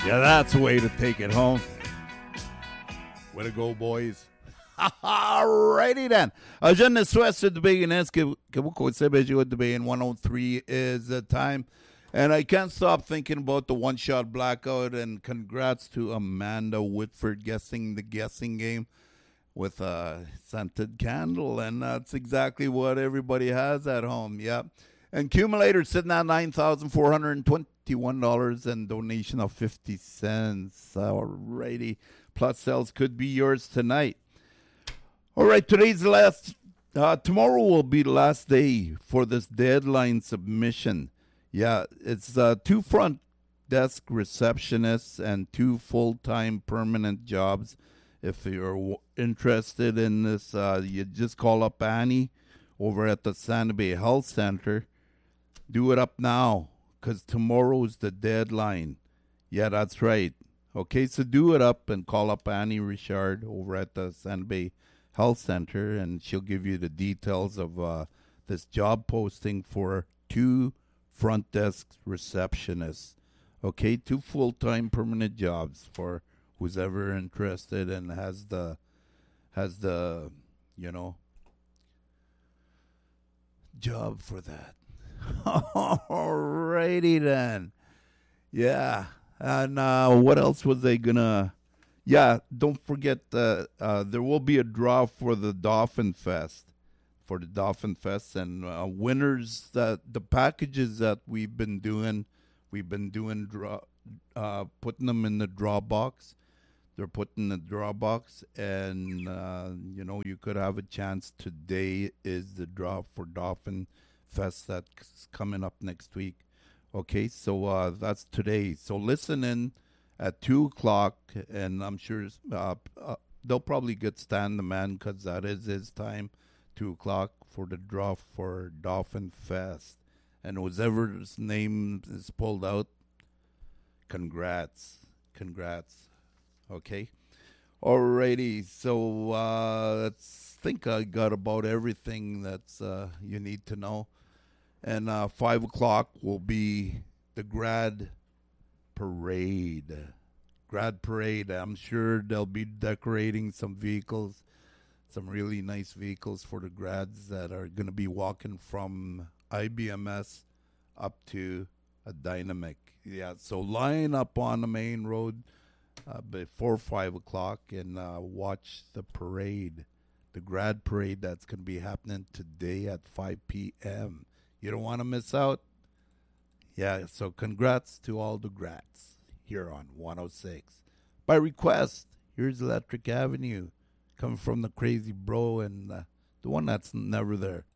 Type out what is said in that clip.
Yeah, that's a way to take it home. Way to go, boys. Alrighty then. Agenda West at the Beginnes. Kabuko Sebejo at the Bay in 103 is the time. And I can't stop thinking about the one-shot blackout. And congrats to Amanda Whitford guessing the guessing game with a scented candle. And that's exactly what everybody has at home. Yep. And accumulator sitting at $9,421 and donation of 50 cents. Alrighty. Plus sales could be yours tonight. All right, today's the last. Tomorrow will be the last day for this deadline submission. Yeah, it's 2 front desk receptionists and 2 full-time permanent jobs. If you're interested in this, you just call up Annie over at the Santa Bay Health Center. Do it up now, because tomorrow's the deadline. Yeah, that's right. Okay, so do it up and call up Annie Richard over at the Santa Bay Health Center, and she'll give you the details of this job posting for 2 front desk receptionists. Okay, 2 full-time permanent jobs for who's ever interested and has the job for that. Alrighty then. Yeah. And what else was they gonna? Yeah, don't forget there will be a draw for the Dolphin Fest. And winners, the packages that we've been doing putting them in the draw box. They're put in the draw box, and you could have a chance. Today is the draw for Dolphin Fest that's coming up next week. Okay, so that's today. So listen in at 2 o'clock, and I'm sure they'll probably get Stan the Man because that is his time, 2 o'clock for the draw for Dolphin Fest. And whoever's name is pulled out, congrats. Okay, alrighty. So I think I got about everything that's you need to know. And 5 o'clock will be the grad parade. I'm sure they'll be decorating some vehicles, some really nice vehicles for the grads that are going to be walking from IBMS up to a Dynamic. Yeah, so line up on the main road before 5 o'clock and watch the parade, the grad parade that's going to be happening today at 5 p.m. You don't want to miss out. Yeah, so congrats to all the grads here on 106. By request, here's Electric Avenue, coming from the Crazy Bro and the one that's never there.